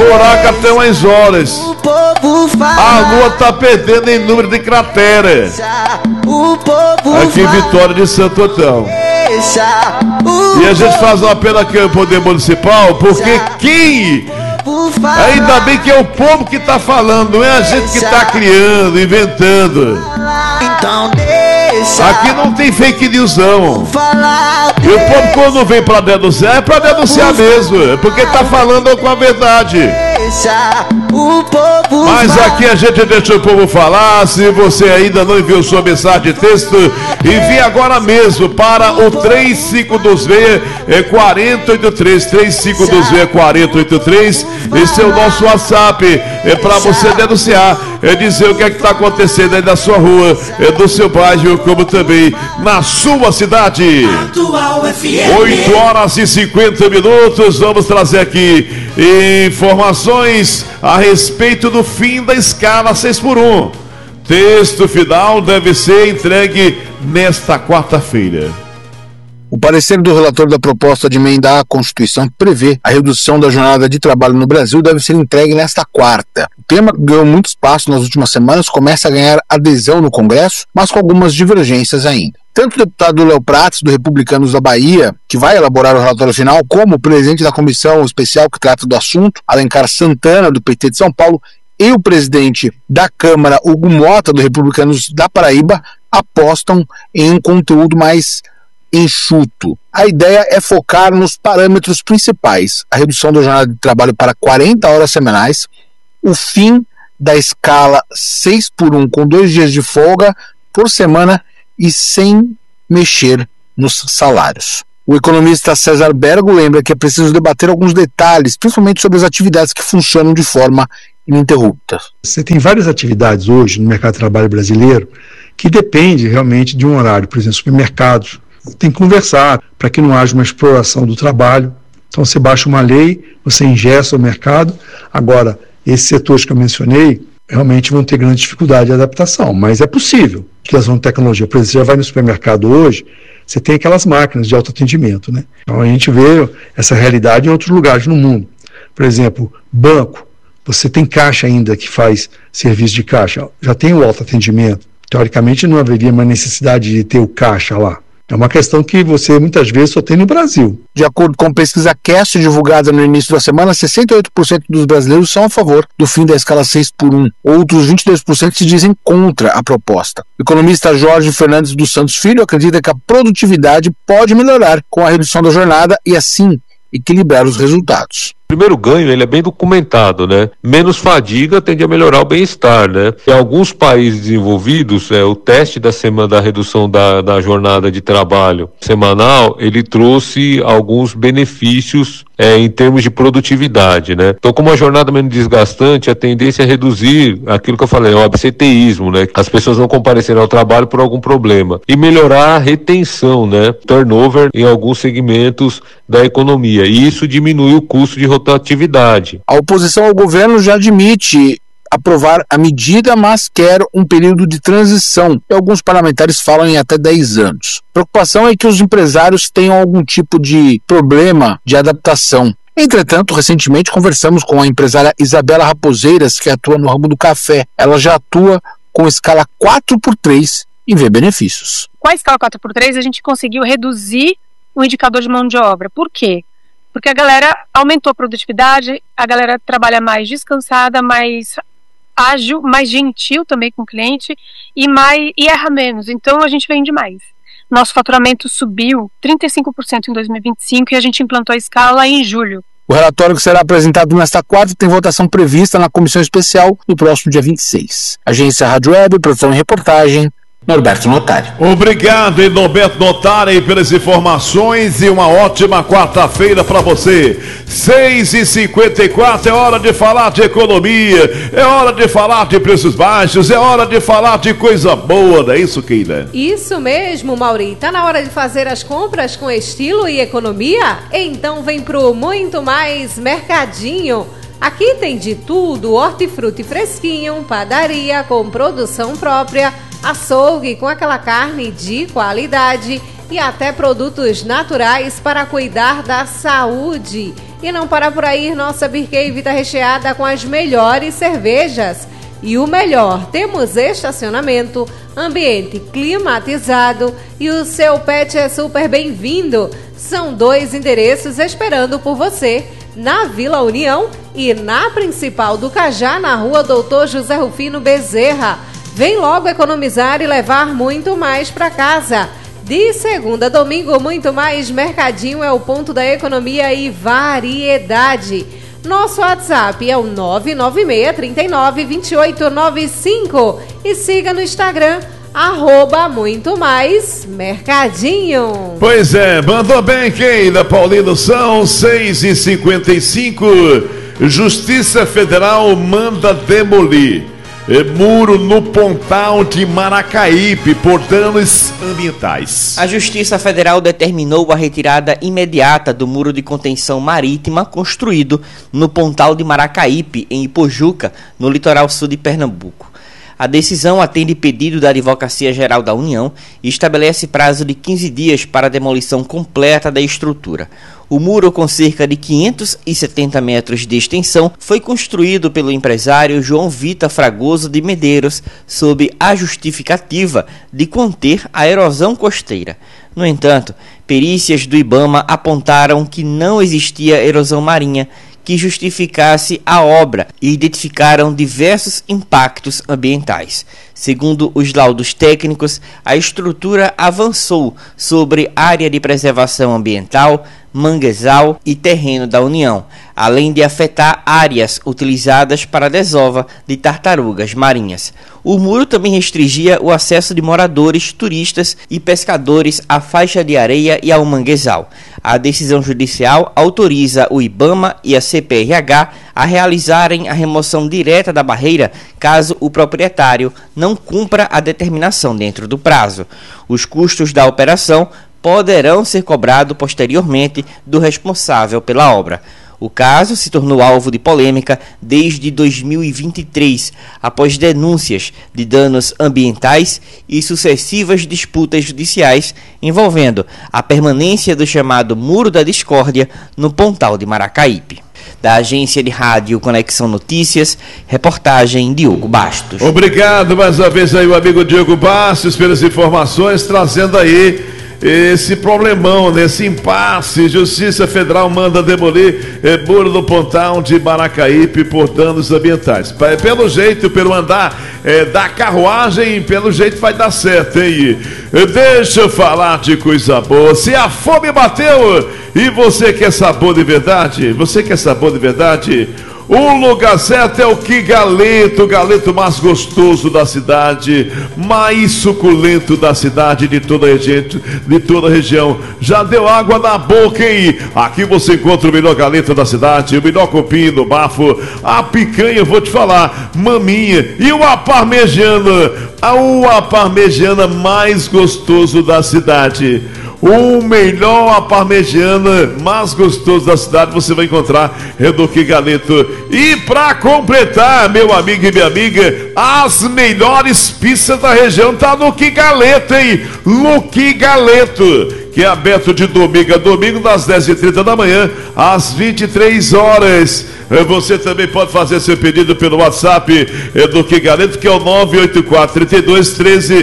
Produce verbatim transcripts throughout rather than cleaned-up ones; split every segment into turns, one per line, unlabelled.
buraco até umas horas. A lua tá perdendo em número de crateras. Aqui em Vitória de Santo Antão. E a gente faz um apelo aqui ao Poder Municipal, porque quem... Ainda bem que é o povo que tá falando, não é a gente que tá criando, inventando. Aqui não tem fake news não. E o povo quando vem pra denunciar, é pra denunciar mesmo, porque tá falando com a verdade. Mas aqui a gente deixa o povo falar. Se você ainda não enviou sua mensagem de texto, envie agora mesmo para o três cinco dois seis, quatro oito três, três cinco dois seis, quatro oito três. Esse é o nosso WhatsApp, é para você denunciar, é dizer o que é que está acontecendo aí na sua rua, é do seu bairro, como também na sua cidade. oito horas e cinquenta minutos, vamos trazer aqui informações a respeito do fim da escala seis por um. Texto final deve ser entregue nesta quarta-feira.
O parecer do relator da proposta de emenda à Constituição que prevê a redução da jornada de trabalho no Brasil deve ser entregue nesta quarta. O tema que ganhou muito espaço nas últimas semanas começa a ganhar adesão no Congresso, mas com algumas divergências ainda. Tanto o deputado Léo Prates, do Republicanos da Bahia, que vai elaborar o relatório final, como o presidente da comissão especial que trata do assunto, Alencar Santana, do P T de São Paulo, e o presidente da Câmara, Hugo Mota, do Republicanos da Paraíba, apostam em um conteúdo mais enxuto. A ideia é focar nos parâmetros principais: a redução da jornada de trabalho para quarenta horas semanais, o fim da escala seis por um com dois dias de folga por semana e sem mexer nos salários. O economista César Bergo lembra que é preciso debater alguns detalhes, principalmente sobre as atividades que funcionam de forma ininterrupta.
Você tem várias atividades hoje no mercado de trabalho brasileiro que depende realmente de um horário. Por exemplo, supermercados. Tem que conversar para que não haja uma exploração do trabalho. Então você baixa uma lei, você ingessa o mercado. Agora, esses setores que eu mencionei realmente vão ter grande dificuldade de adaptação, mas é possível. Utilização de tecnologia. Por exemplo, você já vai no supermercado hoje, você tem aquelas máquinas de autoatendimento, né? Então a gente vê essa realidade em outros lugares no mundo. Por exemplo, banco, você tem caixa ainda que faz serviço de caixa, já tem o autoatendimento. Teoricamente não haveria uma necessidade de ter o caixa lá. É uma questão que você muitas vezes só tem no Brasil.
De acordo com pesquisa Cast divulgada no início da semana, sessenta e oito por cento dos brasileiros são a favor do fim da escala seis por um. Outros vinte e dois por cento se dizem contra a proposta. O economista Jorge Fernandes dos Santos Filho acredita que a produtividade pode melhorar com a redução da jornada e assim equilibrar os resultados.
O primeiro ganho, ele é bem documentado, né? Menos fadiga tende a melhorar o bem-estar, né? Em alguns países desenvolvidos, é, o teste da semana da redução da, da jornada de trabalho semanal, ele trouxe alguns benefícios é, em termos de produtividade, né? Então, como a jornada é menos desgastante, a tendência é reduzir aquilo que eu falei, o absenteísmo, né? As pessoas não comparecerem ao trabalho por algum problema. E melhorar a retenção, né? Turnover em alguns segmentos da economia. E isso diminui o custo de rotatividade.
A oposição ao governo já admite aprovar a medida, mas quer um período de transição. E alguns parlamentares falam em até dez anos. A preocupação é que os empresários tenham algum tipo de problema de adaptação. Entretanto, recentemente conversamos com a empresária Isabela Raposeiras, que atua no ramo do café. Ela já atua com escala quatro por três e vê benefícios.
Com a escala quatro por três, a gente conseguiu reduzir o indicador de mão de obra. Por quê? Porque a galera aumentou a produtividade, a galera trabalha mais descansada, mais ágil, mais gentil também com o cliente e, mais, e erra menos. Então a gente vende mais. Nosso faturamento subiu trinta e cinco por cento em dois mil e vinte e cinco e a gente implantou a escala em julho.
O relatório que será apresentado nesta quarta tem votação prevista na comissão especial no próximo dia vinte e seis. Agência Rádio Web, produção e reportagem, Norberto Notari.
Obrigado, Norberto Notari, pelas informações e uma ótima quarta-feira para você. seis e cinquenta e quatro, é hora de falar de economia, é hora de falar de preços baixos, é hora de falar de coisa boa, não é isso, Keila?
Isso mesmo, Mauri. Tá na hora de fazer as compras com estilo e economia? Então vem pro Muito Mais Mercadinho. Aqui tem de tudo, hortifruti fresquinho, padaria com produção própria, açougue com aquela carne de qualidade e até produtos naturais para cuidar da saúde. E não para por aí, nossa Beer Cave está recheada com as melhores cervejas. E o melhor, temos estacionamento, ambiente climatizado e o seu pet é super bem-vindo. São dois endereços esperando por você, na Vila União e na Principal do Cajá, na Rua Doutor José Rufino Bezerra. Vem logo economizar e levar muito mais para casa. De segunda a domingo, muito mais Mercadinho é o ponto da economia e variedade. Nosso WhatsApp é o nove nove seis, três nove, dois oito nove cinco e siga no Instagram, arroba muito mais Mercadinho.
Pois é, mandou bem quem? Da Paulino, são seis e cinquenta e cinco. Justiça Federal manda demolir é, muro no Pontal de Maracaípe por danos ambientais.
A Justiça Federal determinou a retirada imediata do muro de contenção marítima construído no Pontal de Maracaípe, em Ipojuca, no litoral sul de Pernambuco. A decisão atende pedido da Advocacia Geral da União e estabelece prazo de quinze dias para a demolição completa da estrutura. O muro, com cerca de quinhentos e setenta metros de extensão, foi construído pelo empresário João Vita Fragoso de Medeiros sob a justificativa de conter a erosão costeira. No entanto, perícias do IBAMA apontaram que não existia erosão marinha que justificasse a obra e identificaram diversos impactos ambientais. Segundo os laudos técnicos, a estrutura avançou sobre área de preservação ambiental, manguezal e terreno da União, além de afetar áreas utilizadas para a desova de tartarugas marinhas. O muro também restringia o acesso de moradores, turistas e pescadores à faixa de areia e ao manguezal. A decisão judicial autoriza o IBAMA e a C P R H a realizarem a remoção direta da barreira caso o proprietário não cumpra a determinação dentro do prazo. Os custos da operação poderão ser cobrados posteriormente do responsável pela obra. O caso se tornou alvo de polêmica desde dois mil e vinte e três, após denúncias de danos ambientais e sucessivas disputas judiciais envolvendo a permanência do chamado Muro da Discórdia no Pontal de Maracaípe. Da agência de rádio Conexão Notícias, reportagem Diogo Bastos.
Obrigado mais uma vez aí o amigo Diogo Bastos pelas informações, trazendo aí esse problemão, nesse impasse. Justiça Federal manda demolir é, muro do Pontal de Maracaípe por danos ambientais. Pelo jeito, pelo andar é, da carruagem, pelo jeito vai dar certo, hein? Deixa eu falar de coisa boa. Se a fome bateu e você quer sabor de verdade, você quer sabor de verdade, o lugar certo é o Que Galeto, o galeto mais gostoso da cidade, mais suculento da cidade, de toda a região, de toda a região. Já deu água na boca, hein? Aqui você encontra o melhor galeto da cidade, o melhor cupim do bafo, a picanha, vou te falar, maminha e o parmegiana, a parmegiana mais gostoso da cidade. O melhor parmegiana mais gostoso da cidade você vai encontrar é do Que Galeto. E para completar, meu amigo e minha amiga, as melhores pizzas da região tá no Que Galeto, hein? No Que Galeto, que é aberto de domingo a domingo, das dez e trinta da manhã às vinte e três horas. Você também pode fazer seu pedido pelo WhatsApp é, do Que Galeto, que é o nove oito quatro, três dois, um três, seis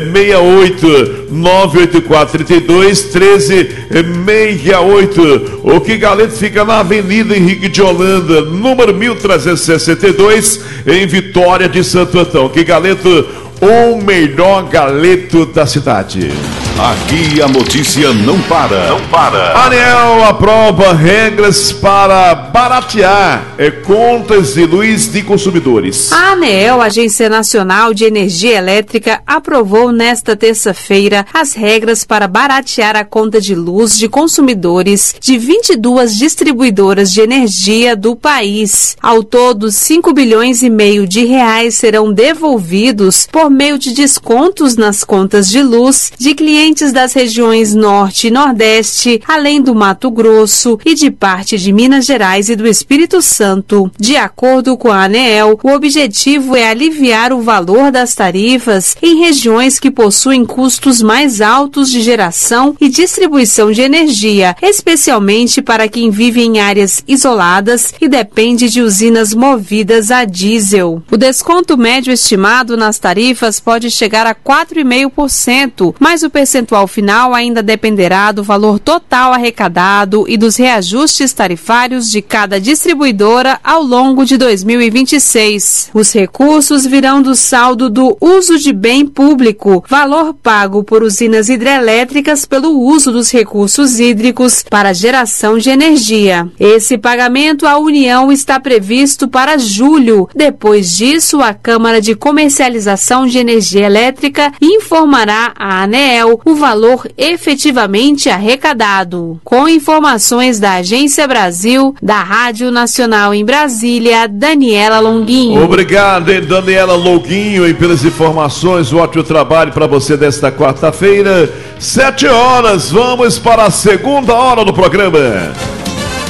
oito. nove oito quatro, três dois, um três, seis oito. O Que Galeto fica na Avenida Henrique de Holanda, número mil trezentos e sessenta e dois, em Vitória de Santo Antão. Que Galeto, o melhor galeto da cidade.
Aqui a notícia não para. Não para.
ANEEL aprova regras para baratear é, contas de luz de consumidores.
A ANEEL, Agência Nacional de Energia Elétrica, aprovou nesta terça-feira as regras para baratear a conta de luz de consumidores de vinte e duas distribuidoras de energia do país. Ao todo, cinco bilhões e meio de reais serão devolvidos por meio de descontos nas contas de luz de clientes clientes das regiões Norte e Nordeste, além do Mato Grosso e de parte de Minas Gerais e do Espírito Santo. De acordo com a ANEEL, o objetivo é aliviar o valor das tarifas em regiões que possuem custos mais altos de geração e distribuição de energia, especialmente para quem vive em áreas isoladas e depende de usinas movidas a diesel. O desconto médio estimado nas tarifas pode chegar a quatro vírgula cinco por cento, mas o percentual final ainda dependerá do valor total arrecadado e dos reajustes tarifários de cada distribuidora ao longo de dois mil e vinte e seis. Os recursos virão do saldo do uso de bem público, valor pago por usinas hidrelétricas pelo uso dos recursos hídricos para geração de energia. Esse pagamento à União está previsto para julho. Depois disso, a Câmara de Comercialização de Energia Elétrica informará à ANEEL o valor efetivamente arrecadado. Com informações da Agência Brasil, da Rádio Nacional em Brasília, Daniela Longuinho.
Obrigado, hein, Daniela Longuinho, e pelas informações. Um ótimo trabalho para você desta quarta-feira. Sete horas, vamos para a segunda hora do programa.